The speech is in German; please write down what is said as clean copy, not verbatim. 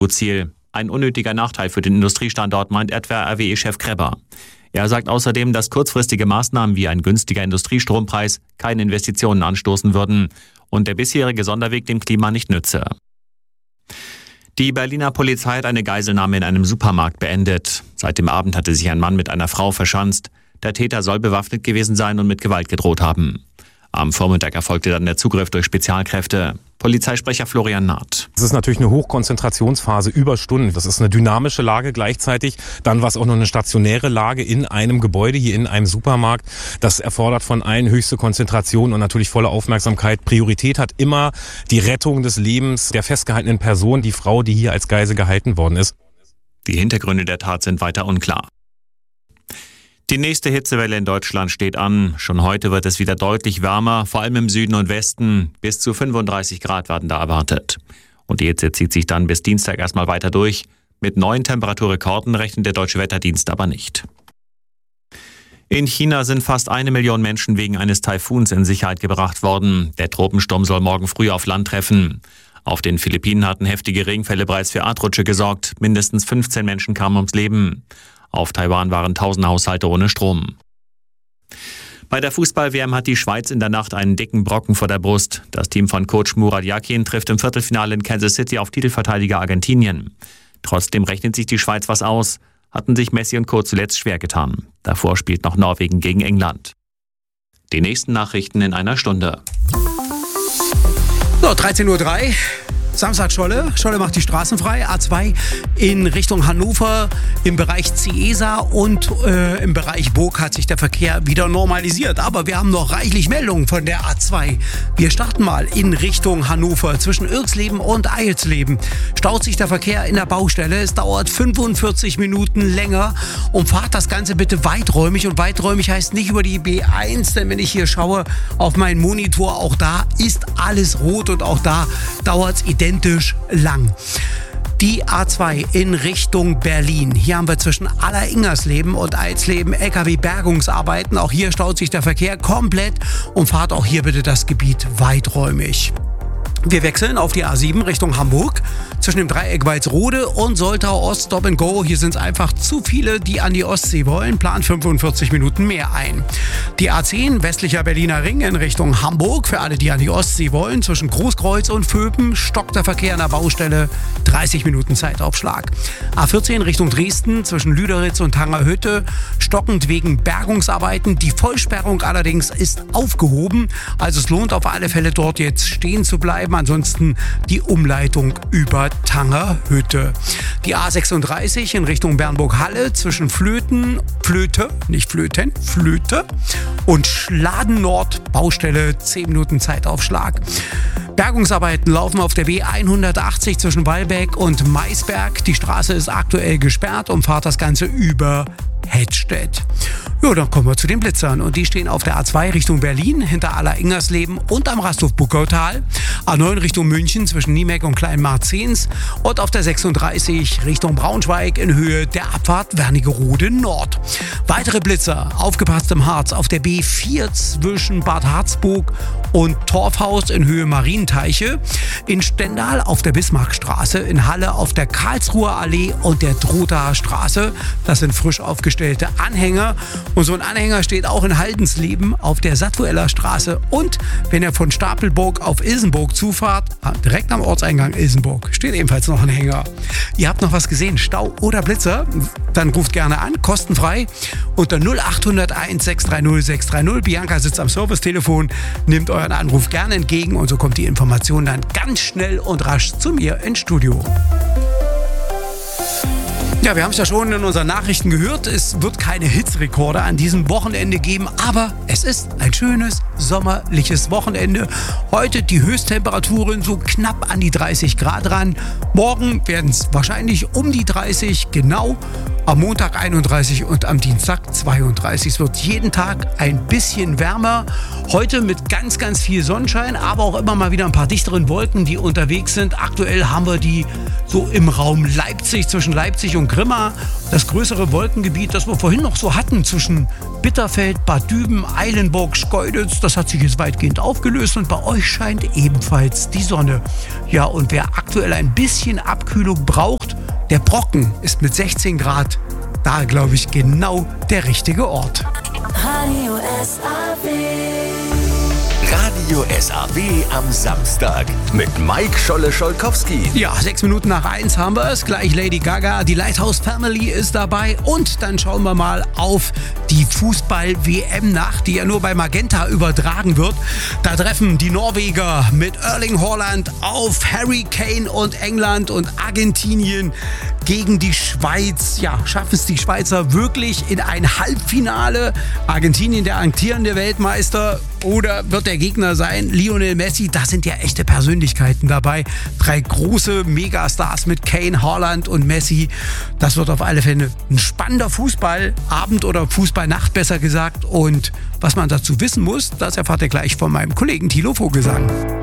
Ziel. Ein unnötiger Nachteil für den Industriestandort, meint etwa RWE-Chef Krebber. Er sagt außerdem, dass kurzfristige Maßnahmen wie ein günstiger Industriestrompreis keine Investitionen anstoßen würden und der bisherige Sonderweg dem Klima nicht nütze. Die Berliner Polizei hat eine Geiselnahme in einem Supermarkt beendet. Seit dem Abend hatte sich ein Mann mit einer Frau verschanzt. Der Täter soll bewaffnet gewesen sein und mit Gewalt gedroht haben. Am Vormittag erfolgte dann der Zugriff durch Spezialkräfte. Polizeisprecher Florian Naht. Das ist natürlich eine Hochkonzentrationsphase über Stunden. Das ist eine dynamische Lage gleichzeitig. Dann war es auch noch eine stationäre Lage in einem Gebäude, hier in einem Supermarkt. Das erfordert von allen höchste Konzentration und natürlich volle Aufmerksamkeit. Priorität hat immer die Rettung des Lebens der festgehaltenen Person, die Frau, die hier als Geisel gehalten worden ist. Die Hintergründe der Tat sind weiter unklar. Die nächste Hitzewelle in Deutschland steht an. Schon heute wird es wieder deutlich wärmer, vor allem im Süden und Westen. Bis zu 35 Grad werden da erwartet. Und die Hitze zieht sich dann bis Dienstag erstmal weiter durch. Mit neuen Temperaturrekorden rechnet der Deutsche Wetterdienst aber nicht. In China sind fast 1 Million Menschen wegen eines Taifuns in Sicherheit gebracht worden. Der Tropensturm soll morgen früh auf Land treffen. Auf den Philippinen hatten heftige Regenfälle bereits für Erdrutsche gesorgt. Mindestens 15 Menschen kamen ums Leben. Auf Taiwan waren 1000 Haushalte ohne Strom. Bei der Fußball-WM hat die Schweiz in der Nacht einen dicken Brocken vor der Brust. Das Team von Coach Murat Yakin trifft im Viertelfinale in Kansas City auf Titelverteidiger Argentinien. Trotzdem rechnet sich die Schweiz was aus, hatten sich Messi und Co. zuletzt schwer getan. Davor spielt noch Norwegen gegen England. Die nächsten Nachrichten in einer Stunde. So, 13:03 Uhr. Samstag Scholle macht die Straßen frei. A2 in Richtung Hannover im Bereich Ciesa und im Bereich Burg hat sich der Verkehr wieder normalisiert. Aber wir haben noch reichlich Meldungen von der A2. Wir starten mal in Richtung Hannover. Zwischen Irxleben und Eilsleben staut sich der Verkehr in der Baustelle. Es dauert 45 Minuten länger. Umfahrt das Ganze bitte weiträumig. Und weiträumig heißt nicht über die B1, denn wenn ich hier schaue auf meinen Monitor, auch da ist alles rot und auch da dauert es identisch lang. Die A2 in Richtung Berlin. Hier haben wir zwischen Aller-Ingersleben und Eilsleben LKW-Bergungsarbeiten. Auch hier staut sich der Verkehr komplett. Umfahrt auch hier bitte das Gebiet weiträumig. Wir wechseln auf die A7 Richtung Hamburg. Zwischen dem Dreieck Walsrode und Soltau Ost Stop and Go. Hier sind es einfach zu viele, die an die Ostsee wollen. Plant 45 Minuten mehr ein. Die A10 westlicher Berliner Ring in Richtung Hamburg. Für alle, die an die Ostsee wollen. Zwischen Großkreuz und Vöpen stockt der Verkehr an der Baustelle. 30 Minuten Zeitaufschlag. A14 Richtung Dresden zwischen Lüderitz und Tangerhütte. Stockend wegen Bergungsarbeiten. Die Vollsperrung allerdings ist aufgehoben. Also es lohnt auf alle Fälle dort jetzt stehen zu bleiben. Ansonsten die Umleitung über Tangerhütte. Die A36 in Richtung Bernburg-Halle zwischen Flöte und Schladen Nord, Baustelle, 10 Minuten Zeitaufschlag. Bergungsarbeiten laufen auf der B180 zwischen Wallbeck und Maisberg. Die Straße ist aktuell gesperrt, umfahrt das Ganze über Hettstedt. Ja, dann kommen wir zu den Blitzern und die stehen auf der A2 Richtung Berlin hinter Aller-Ingersleben und am Rasthof-Buckautal. A9 Richtung München zwischen Niemeck und Kleinmarzens und auf der 36 Richtung Braunschweig in Höhe der Abfahrt Wernigerode Nord. Weitere Blitzer, aufgepasst im Harz, auf der B4 zwischen Bad Harzburg und Torfhaus in Höhe Marienteiche, in Stendal auf der Bismarckstraße, in Halle auf der Karlsruher Allee und der Drotaer Straße. Das sind frisch aufgestellte Anhänger. Und so ein Anhänger steht auch in Haldensleben auf der Sattueller Straße. Und wenn ihr von Stapelburg auf Ilsenburg zufahrt, direkt am Ortseingang Ilsenburg, steht ebenfalls noch ein Hänger. Ihr habt noch was gesehen, Stau oder Blitzer? Dann ruft gerne an, kostenfrei, unter 0800 1630 630. Bianca sitzt am Servicetelefon, nimmt euren Anruf gerne entgegen und so kommt die Information dann ganz schnell und rasch zu mir ins Studio. Ja, wir haben es ja schon in unseren Nachrichten gehört. Es wird keine Hitzrekorde an diesem Wochenende geben, aber es ist ein schönes, sommerliches Wochenende. Heute die Höchsttemperaturen so knapp an die 30 Grad ran. Morgen werden es wahrscheinlich um die 30, genau. Am Montag 31 und am Dienstag 32. Es wird jeden Tag ein bisschen wärmer. Heute mit ganz, ganz viel Sonnenschein, aber auch immer mal wieder ein paar dichteren Wolken, die unterwegs sind. Aktuell haben wir die so im Raum Leipzig, zwischen Leipzig und Grimma das größere Wolkengebiet, das wir vorhin noch so hatten zwischen Bitterfeld, Bad Düben, Eilenburg, Schkeuditz, das hat sich jetzt weitgehend aufgelöst und bei euch scheint ebenfalls die Sonne. Ja, und wer aktuell ein bisschen Abkühlung braucht, der Brocken ist mit 16 Grad da, glaube ich, genau der richtige Ort. Radio SAW. Radio SAW am Samstag mit Mike Scholle-Scholkowski. Ja, 6 Minuten nach 1 haben wir es. Gleich Lady Gaga, die Lighthouse Family ist dabei. Und dann schauen wir mal auf die Fußball-WM-Nacht, die ja nur bei Magenta übertragen wird. Da treffen die Norweger mit Erling Haaland auf Harry Kane und England und Argentinien gegen die Schweiz. Ja, schaffen es die Schweizer wirklich in ein Halbfinale? Argentinien, der amtierende Weltmeister, oder wird der Gegner sein Lionel Messi? Da sind ja echte Persönlichkeiten dabei. 3 große Megastars mit Kane, Haaland und Messi. Das wird auf alle Fälle ein spannender Fußballabend oder Fußballnacht besser gesagt. Und was man dazu wissen muss, das erfahrt ihr gleich von meinem Kollegen Thilo Vogelsang.